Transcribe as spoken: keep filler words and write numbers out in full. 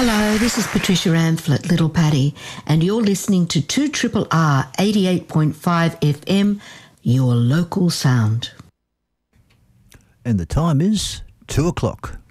Hello, this is Patricia Amphlett, Little Patty, and you're listening to two R R R eighty-eight point five F M, your local sound. And the time is two o'clock.